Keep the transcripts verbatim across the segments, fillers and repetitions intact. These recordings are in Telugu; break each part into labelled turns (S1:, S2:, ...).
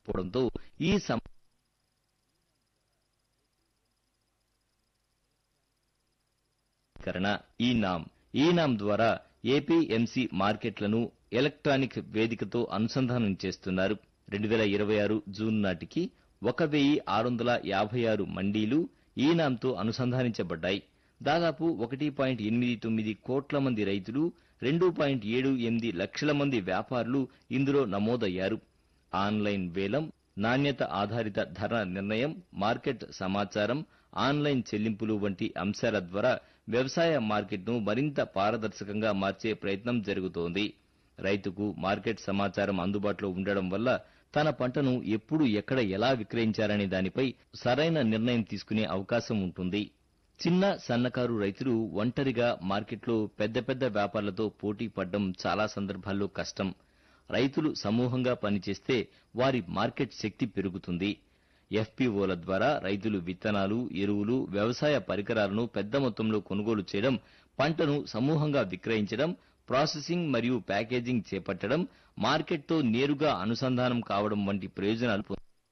S1: పోవడంతో ఈ సం ఈ నామ్ ఈ నామ్ ద్వారా ఏపీఎంసీ మార్కెట్లను ఎలక్ట్రానిక్ వేదికతో అనుసంధానం చేస్తున్నారు. రెండు వేల ఇరవై ఆరు జూన్ నాటికి ఒక వెయ్యి ఆరు వందల యాభై ఆరు మండీలు ఈ నామ్తో అనుసంధానించబడ్డాయి. దాదాపు ఒకటి పాయింట్ ఎనిమిది తొమ్మిది కోట్ల మంది రైతులు, రెండు పాయింట్ ఏడు ఎనిమిది లక్షల మంది వ్యాపారులు ఇందులో నమోదయ్యారు. ఆన్లైన్ వేలం, నాణ్యత ఆధారిత ధర నిర్ణయం, మార్కెట్ సమాచారం, ఆన్లైన్ చెల్లింపులు వంటి అంశాల ద్వారా వ్యవసాయ మార్కెట్ను మరింత పారదర్శకంగా మార్చే ప్రయత్నం జరుగుతోంది. రైతుకు మార్కెట్ సమాచారం అందుబాటులో ఉండడం వల్ల తన పంటను ఎప్పుడు ఎక్కడ ఎలా విక్రయించాలనే దానిపై సరైన నిర్ణయం తీసుకునే అవకాశం ఉంటుంది. చిన్న సన్నకారు రైతులు ఒంటరిగా మార్కెట్లో పెద్ద పెద్ద వ్యాపారులతో పోటీ పడడం చాలా సందర్భాల్లో కష్టం. రైతులు సమూహంగా పనిచేస్తే వారి మార్కెట్ శక్తి పెరుగుతుంది. ఎఫ్పీఓల ద్వారా రైతులు విత్తనాలు, ఎరువులు, వ్యవసాయ పరికరాలను పెద్ద మొత్తంలో కొనుగోలు చేయడం, పంటను సమూహంగా విక్రయించడం, ప్రాసెసింగ్ మరియు ప్యాకేజింగ్ చేపట్టడం, మార్కెట్తో నేరుగా అనుసంధానం కావడం వంటి ప్రయోజనాలు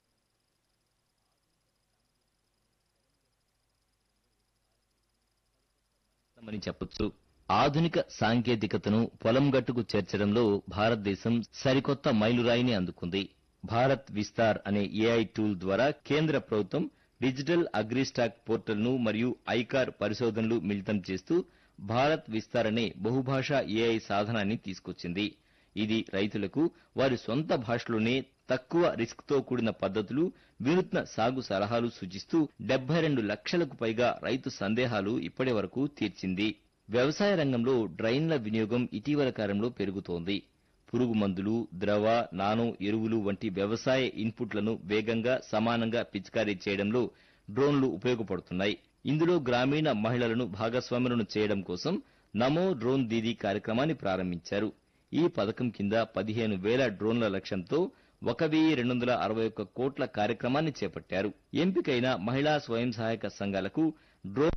S1: పొందమని చెప్పొచ్చు. ఆధునిక సాంకేతికతను పొలం గట్టుకు చేర్చడంలో భారతదేశం సరికొత్త మైలురాయిని అందుకుంది. భారత్ విస్తార్ అనే ఏఐ టూల్ ద్వారా కేంద్ర ప్రభుత్వం డిజిటల్ అగ్రిస్టాక్ పోర్టల్ను మరియు ఐకార్ పరిశోధనలు మిళితం చేస్తూ భారత్ విస్తార్ అనే బహుభాషా ఏఐ సాధనాన్ని తీసుకొచ్చింది. ఇది రైతులకు వారి సొంత భాషలోనే తక్కువ రిస్క్తో కూడిన పద్ధతులు, వినూత్న సాగు సలహాలు సూచిస్తూ డెబ్బై రెండు లక్షలకు పైగా రైతు సందేహాలు ఇప్పటి వరకు తీర్చింది. వ్యవసాయ రంగంలో డ్రైన్ల వినియోగం ఇటీవల కాలంలో పెరుగుతోంది. పురుగు మందులు, ద్రవ, నానో ఎరువులు వంటి వ్యవసాయ ఇన్పుట్లను వేగంగా, సమానంగా పిచికారీ చేయడంలో డ్రోన్లు ఉపయోగపడుతున్నాయి. ఇందులో గ్రామీణ మహిళలను భాగస్వాములను చేయడం కోసం నమో డ్రోన్ దీదీ కార్యక్రమాన్ని ప్రారంభించారు. ఈ పథకం కింద పదిహేను వేల డ్రోన్ల లక్ష్యంతో ఒక వెయ్యి రెండు వందల అరవై ఒక్క కోట్ల కార్యక్రమాన్ని చేపట్టారు. ఎంపికైన మహిళా స్వయం సహాయక సంఘాలకు డ్రోన్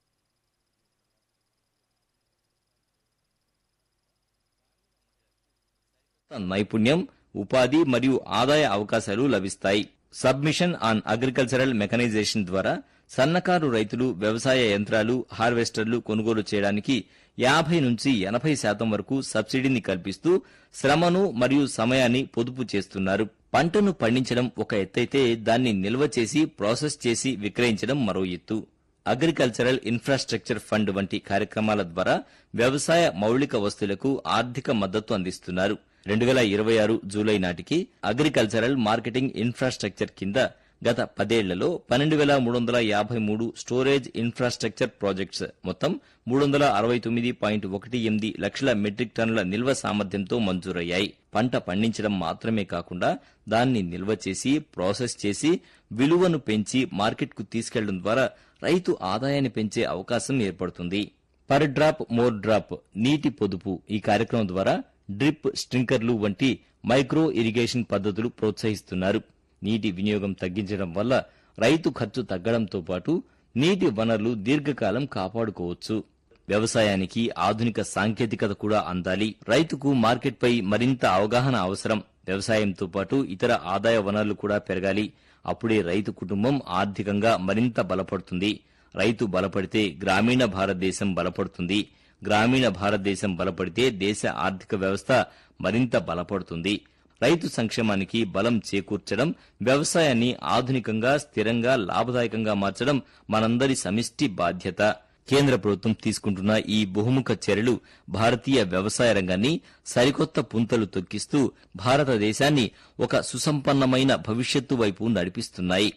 S1: నైపుణ్యం, ఉపాధి మరియు ఆదాయ అవకాశాలు లభిస్తాయి. సబ్మిషన్ ఆన్ అగ్రికల్చరల్ మెకనైజేషన్ ద్వారా సన్నకారు రైతులు వ్యవసాయ యంత్రాలు, హార్వెస్టర్లు కొనుగోలు చేయడానికి యాభై నుంచి ఎనభై శాతం వరకు సబ్సిడీని కల్పిస్తూ శ్రమను మరియు సమయాన్ని పొదుపు చేస్తున్నారు. పంటను పండించడం ఒక ఎత్తైతే దాన్ని నిల్వ చేసి, ప్రాసెస్ చేసి విక్రయించడం మరో ఎత్తు. అగ్రికల్చరల్ ఇన్ఫ్రాస్ట్రక్చర్ ఫండ్ వంటి కార్యక్రమాల ద్వారా వ్యవసాయ మౌలిక వస్తువులకు ఆర్థిక మద్దతు అందిస్తున్నారు. రెండు వేల ఇరవై ఆరు జూలై నాటికి అగ్రికల్చరల్ మార్కెటింగ్ ఇన్ఫ్రాస్ట్రక్చర్ కింద గత పదేళ్లలో పన్నెండు వేల మూడు వందల యాభై మూడు స్టోరేజ్ ఇన్ఫ్రాస్ట్రక్చర్ ప్రాజెక్ట్స్ మొత్తం మూడు వందల అరవై తొమ్మిది పాయింట్ ఒకటి ఎనిమిది లక్షల మెట్రిక్ టన్నుల నిల్వ సామర్థ్యంతో మంజూరయ్యాయి. పంట పండించడం మాత్రమే కాకుండా దాన్ని నిల్వ చేసి, ప్రాసెస్ చేసి, విలువను పెంచి మార్కెట్కు తీసుకెళ్లడం ద్వారా రైతు ఆదాయాన్ని పెంచే అవకాశం ఏర్పడుతుంది. పర్ డ్రాప్ మోర్ డ్రాప్ నీటి పొదుపు ఈ కార్యక్రమం ద్వారా డ్రిప్, స్ప్రింక్లర్లు వంటి మైక్రో ఇరిగేషన్ పద్ధతులు ప్రోత్సహిస్తున్నారు. నీటి వినియోగం తగ్గించడం వల్ల రైతు ఖర్చు తగ్గడంతో పాటు నీటి వనరులు దీర్ఘకాలం కాపాడుకోవచ్చు. వ్యవసాయానికి ఆధునిక సాంకేతికత కూడా అందాలి. రైతుకు మార్కెట్పై మరింత అవగాహన అవసరం. వ్యవసాయంతో పాటు ఇతర ఆదాయ వనరులు కూడా పెరగాలి. అప్పుడే రైతు కుటుంబం ఆర్థికంగా మరింత బలపడుతుంది. రైతు బలపడితే గ్రామీణ భారతదేశం బలపడుతుంది. గ్రామీణ భారతదేశం బలపడితే దేశ ఆర్థిక వ్యవస్థ మరింత బలపడుతుంది. రైతు సంక్షేమానికి బలం చేకూర్చడం, వ్యవసాయాన్ని ఆధునికంగా, స్థిరంగా, లాభదాయకంగా మార్చడం మనందరి సమిష్టి బాధ్యత. కేంద్ర ప్రభుత్వం తీసుకుంటున్న ఈ బహుముఖ చర్యలు భారతీయ వ్యవసాయ రంగాన్ని సరికొత్త పుంతలు తొక్కిస్తూ భారతదేశాన్ని ఒక సుసంపన్నమైన భవిష్యత్తు వైపు నడిపిస్తున్నాయి.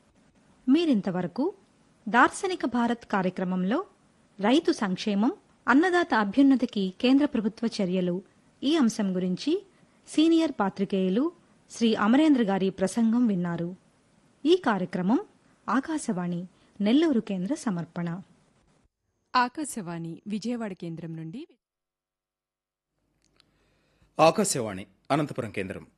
S2: మీరింతవరకు దార్శనిక భారత్ కార్యక్రమంలో రైతు సంక్షేమం, అన్నదాత అభ్యున్నతికి కేంద్ర ప్రభుత్వ చర్యలు ఈ అంశం గురించి సీనియర్ పాత్రికేయులు శ్రీ అమరేంద్ర గారి ప్రసంగం విన్నారు. ఈ కార్యక్రమం ఆకాశవాణి నెల్లూరు కేంద్ర సమర్పణ.
S3: ఆకాశవాణి విజయవాడ కేంద్రం నుండి.
S4: ఆకాశవాణి అనంతపురం కేంద్రం.